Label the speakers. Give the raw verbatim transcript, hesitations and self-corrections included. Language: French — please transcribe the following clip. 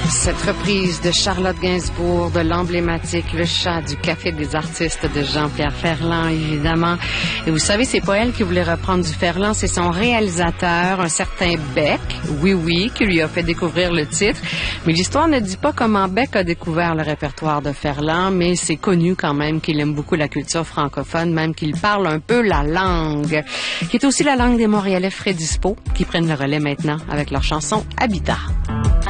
Speaker 1: Cette reprise de Charlotte Gainsbourg, de l'emblématique Le Chat du Café des artistes de Jean-Pierre Ferland, évidemment. Et vous savez, c'est pas elle qui voulait reprendre du Ferland, c'est son réalisateur, un certain Beck, oui, oui, qui lui a fait découvrir le titre. Mais l'histoire ne dit pas comment Beck a découvert le répertoire de Ferland, mais c'est connu quand même qu'il aime beaucoup la culture francophone, même qu'il parle un peu la langue, qui est aussi la langue des Montréalais Frédispo, qui prennent le relais maintenant avec leur chanson Habitat.